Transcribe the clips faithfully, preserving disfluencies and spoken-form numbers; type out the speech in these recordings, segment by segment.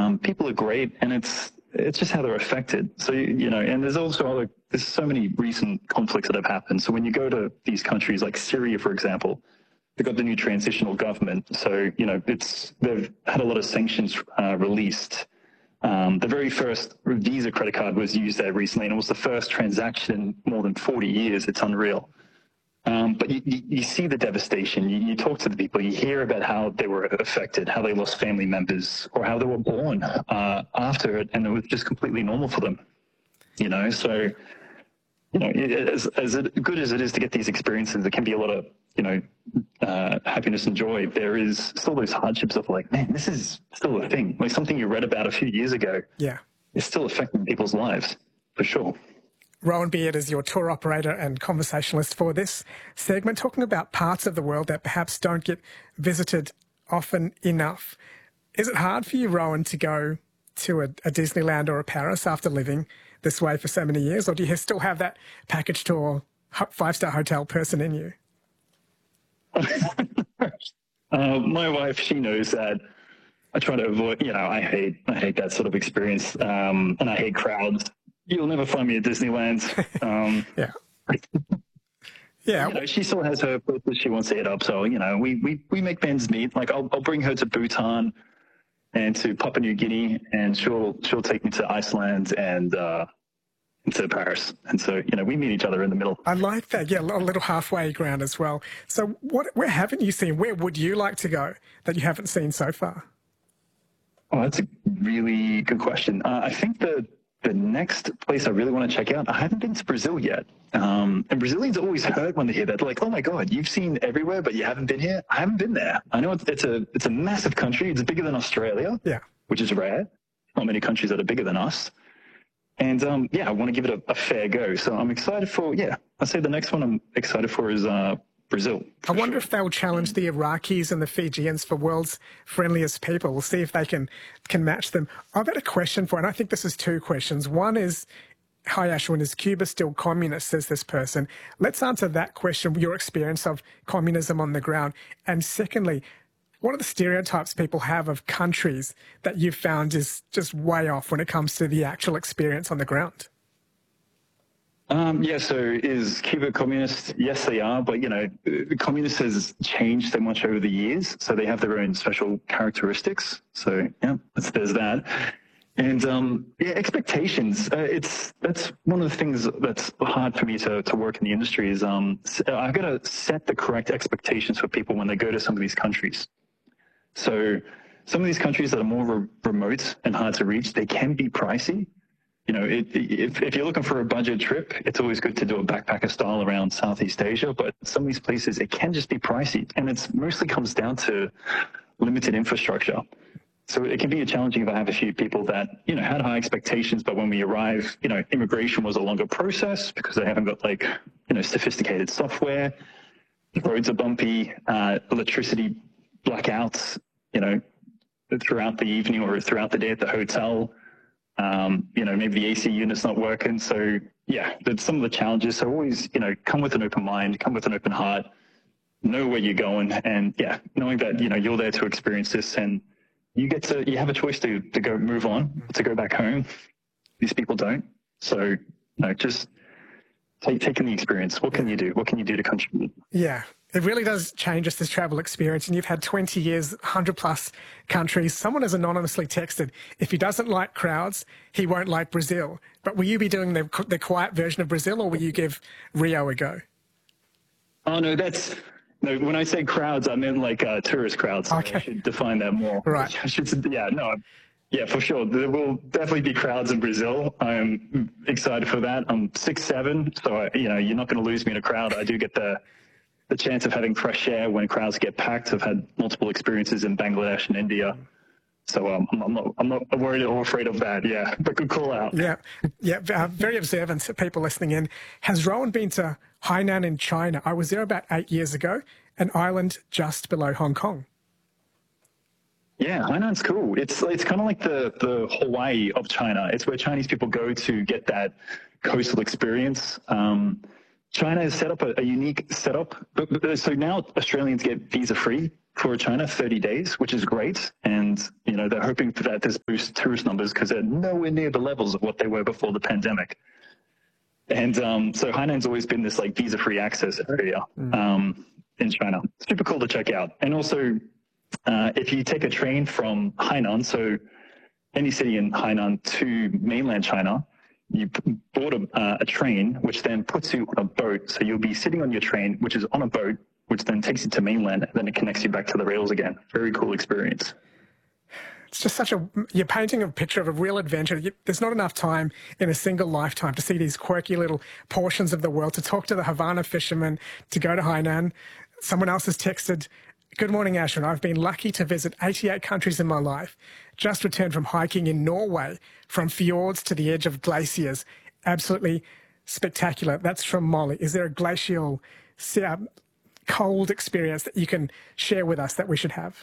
Um, people are great, and it's it's just how they're affected. So, you, you know, and there's also other, there's so many recent conflicts that have happened. So when you go to these countries like Syria, for example, they've got the new transitional government. So, you know, it's, they've had a lot of sanctions uh, released. Um, the very first Visa credit card was used there recently, and it was the first transaction in more than forty years. It's unreal. Um, but you, you, you see the devastation. You, you talk to the people. You hear about how they were affected, how they lost family members, or how they were born uh, after it, and it was just completely normal for them. You know, so you know, as, as good as it is to get these experiences, there can be a lot of you know uh, happiness and joy. There is still those hardships of like, man, this is still a thing. Like something you read about a few years ago. Yeah, is still affecting people's lives for sure. Rowan Beard is your tour operator and conversationalist for this segment, talking about parts of the world that perhaps don't get visited often enough. Is it hard for you, Rowan, to go to a, a Disneyland or a Paris after living this way for so many years, or do you still have that package tour, five-star hotel person in you? uh, my wife, she knows that I try to avoid, you know, I hate, I hate that sort of experience, um, and I hate crowds. You'll never find me at Disneyland. Um, yeah. Yeah. You know, she still has her places she wants to hit up. So, you know, we, we, we make ends meet. Like I'll, I'll bring her to Bhutan and to Papua New Guinea, and she'll, she'll take me to Iceland and, uh, to Paris. And so, you know, we meet each other in the middle. I like that. Yeah. A little halfway ground as well. So what, where haven't you seen? Where would you like to go that you haven't seen so far? Oh, that's a really good question. Uh, I think the, The next place I really want to check out, I haven't been to Brazil yet. Um, and Brazilians always hurt when they hear that. They're like, oh my God, you've seen everywhere, but you haven't been here? I haven't been there. I know it's, it's a it's a massive country. It's bigger than Australia, yeah, which is rare. Not many countries that are bigger than us. And um, yeah, I want to give it a, a fair go. So I'm excited for, yeah, I'd say the next one I'm excited for is uh, Brazil. I wonder sure. if they'll challenge the Iraqis and the Fijians for world's friendliest people. We'll see if they can can match them. I've got a question for you, and I think this is two questions. One is, hi Ashwin, is Cuba still communist, says this person. Let's answer that question, your experience of communism on the ground. And secondly, what are the stereotypes people have of countries that you've found is just way off when it comes to the actual experience on the ground? Um, yeah, so is Cuba communist? Yes, they are, but, you know, communist has changed so much over the years, so they have their own special characteristics. So, yeah, that's, there's that. And, um, yeah, expectations. Uh, it's that's one of the things that's hard for me to, to work in the industry is um, I've got to set the correct expectations for people when they go to some of these countries. So some of these countries that are more re- remote and hard to reach, they can be pricey. You know, it, if, if you're looking for a budget trip, it's always good to do a backpacker style around Southeast Asia. But some of these places, it can just be pricey. And it mostly comes down to limited infrastructure. So it can be challenging if I have a few people that, you know, had high expectations. But when we arrive, you know, immigration was a longer process because they haven't got like, you know, sophisticated software. The roads are bumpy, uh, electricity blackouts, you know, throughout the evening or throughout the day at the hotel. Um, you know, maybe the A C unit's not working. So, yeah, that's some of the challenges. So always, you know, come with an open mind, come with an open heart, know where you're going. And, yeah, knowing that, you know, you're there to experience this and you get to, you have a choice to, to go move on, to go back home. These people don't. So, you know, just take, taking the experience. What can you do? What can you do to contribute? Yeah. It really does change us this travel experience. And you've had twenty years, one hundred plus countries. Someone has anonymously texted, if he doesn't like crowds, he won't like Brazil. But will you be doing the, the quiet version of Brazil, or will you give Rio a go? Oh, no, that's... No, when I say crowds, I mean like uh, tourist crowds. So okay. I should define that more. Right. I should, yeah, no, yeah, for sure. There will definitely be crowds in Brazil. I'm excited for that. I'm six seven, so I, you know, you're not going to lose me in a crowd. I do get the the chance of having fresh air when crowds get packed. I've had multiple experiences in Bangladesh and India. So um, I'm, I'm, not, I'm not worried or afraid of that, yeah. But good call out. Yeah, yeah, uh, very observant people listening in. Has Rowan been to Hainan in China? I was there about eight years ago, an island just below Hong Kong. Yeah, Hainan's cool. It's it's kind of like the, the Hawaii of China. It's where Chinese people go to get that coastal experience. Um, China has set up a, a unique setup. But, but, so now Australians get visa-free for China thirty days, which is great. And, you know, they're hoping for that to boost tourist numbers because they're nowhere near the levels of what they were before the pandemic. And um, so Hainan's always been this like visa-free access area um, in China. Super cool to check out. And also, uh, if you take a train from Hainan, so any city in Hainan to mainland China, you board a, uh, a train, which then puts you on a boat. So you'll be sitting on your train, which is on a boat, which then takes you to mainland, and then it connects you back to the rails again. Very cool experience. It's just such a, you're painting a picture of a real adventure. You, there's not enough time in a single lifetime to see these quirky little portions of the world, to talk to the Havana fishermen, to go to Hainan. Someone else has texted, "Good morning, Ashwin. I've been lucky to visit eighty-eight countries in my life. Just returned from hiking in Norway, from fjords to the edge of glaciers. Absolutely spectacular." That's from Molly. Is there a glacial, cold experience that you can share with us that we should have?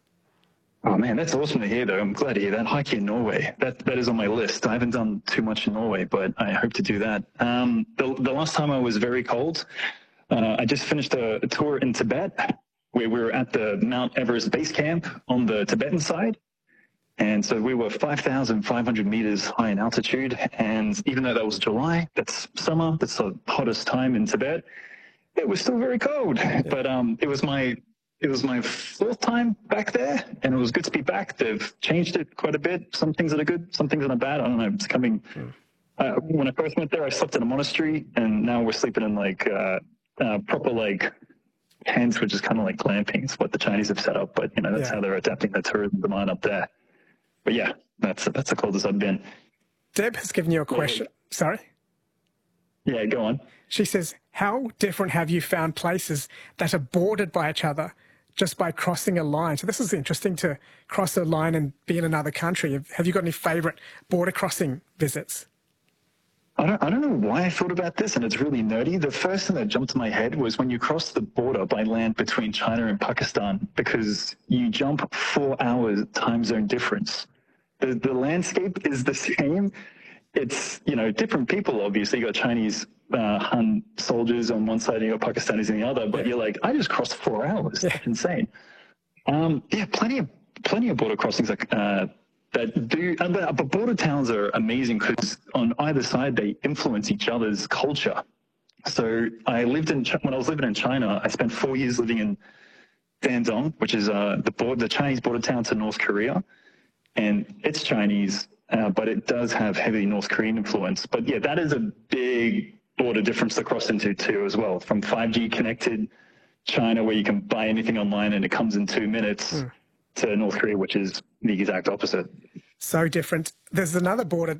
Oh man, that's awesome to hear though. I'm glad to hear that. Hiking in Norway, that, that is on my list. I haven't done too much in Norway, but I hope to do that. Um, the, the last time I was very cold, uh, I just finished a, a tour in Tibet where we were at the Mount Everest base camp on the Tibetan side. And so we were five thousand five hundred meters high in altitude. And even though that was July, that's summer, that's the hottest time in Tibet, it was still very cold. But um, it was my it was my fourth time back there, and it was good to be back. They've changed it quite a bit. Some things that are good, some things that are bad. I don't know. It's coming. Uh, when I first went there, I slept in a monastery, and now we're sleeping in like uh, uh, proper like tents, which is kind of like glamping. It's what the Chinese have set up, but you know that's yeah. how they're adapting the tourism demand up there. But yeah, that's that's the coldest I've been. Deb has given you a question. Yeah. Sorry? Yeah, go on. She says, how different have you found places that are bordered by each other just by crossing a line? So this is interesting, to cross a line and be in another country. Have you got any favourite border crossing visits? I don't, I don't know why I thought about this, and it's really nerdy. The first thing that jumped to my head was when you cross the border by land between China and Pakistan, because you jump four hours time zone difference. The, the landscape is the same. It's, you know, different people, obviously. You got Chinese uh, Han soldiers on one side and you got Pakistanis on the other, but you're like, I just crossed four hours. Yeah. That's insane. Um, yeah, plenty of plenty of border crossings like, uh, that do, uh, but border towns are amazing because on either side they influence each other's culture. So I lived in, when I was living in China, I spent four years living in Dandong, which is uh, the, border, the Chinese border town to North Korea. And it's Chinese, uh, but it does have heavy North Korean influence. But yeah, that is a big border difference to cross into too as well. From five G connected China, where you can buy anything online and it comes in two minutes, mm. to North Korea, which is the exact opposite. So different. There's another border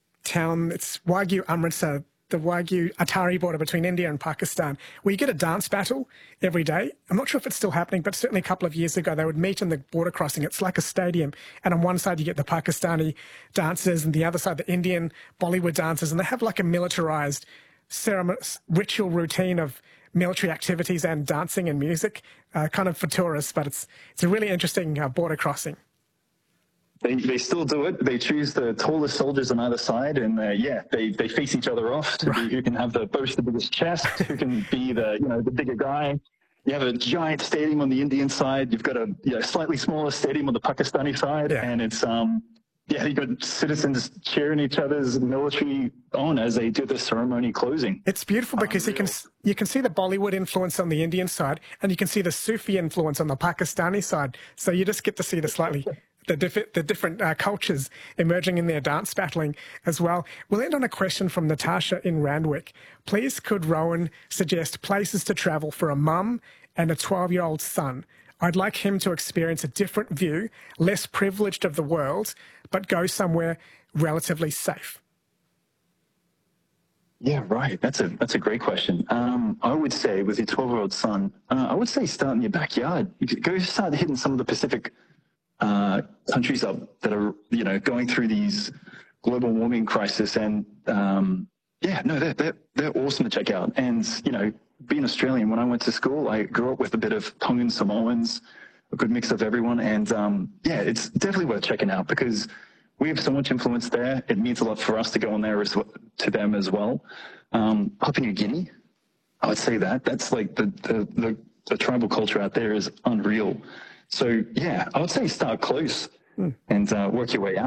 town, it's Wagyu Amritsar, the Wagyu Atari border between India and Pakistan, where you get a dance battle every day. I'm not sure if it's still happening, but certainly a couple of years ago, they would meet in the border crossing. It's like a stadium. And on one side, you get the Pakistani dancers, and the other side, the Indian Bollywood dancers. And they have like a militarized ceremony, ritual routine of military activities and dancing and music, uh, kind of for tourists. But it's, it's a really interesting uh, border crossing. They, they still do it. They choose the tallest soldiers on either side, and uh, yeah, they, they face each other off to be who can have the boast the biggest chest, who can be the you know the bigger guy. You have a giant stadium on the Indian side. You've got a you know, slightly smaller stadium on the Pakistani side, yeah. and it's um yeah you got citizens cheering each other's military on as they do the ceremony closing. It's beautiful because Unreal. you can you can see the Bollywood influence on the Indian side, and you can see the Sufi influence on the Pakistani side. So you just get to see the slightly. The, diff the different uh, cultures emerging in their dance battling as well. We'll end on a question from Natasha in Randwick. Please could Rowan suggest places to travel for a mum and a twelve-year-old son? I'd like him to experience a different view, less privileged of the world, but go somewhere relatively safe. Yeah, right. That's a that's a great question. Um, I would say with your twelve-year-old son, uh, I would say start in your backyard. You could go start hitting some of the Pacific Uh, countries up that are, you know, going through these global warming crisis. And, um, yeah, no, they're, they're, they're awesome to check out. And, you know, being Australian, when I went to school, I grew up with a bit of Tongan Samoans, a good mix of everyone. And, um, yeah, it's definitely worth checking out because we have so much influence there. It means a lot for us to go on there as well, to them as well. Um, Papua New Guinea, I would say that. That's like the, the, the, the tribal culture out there is unreal. So, yeah, I would say start close and uh, work your way out.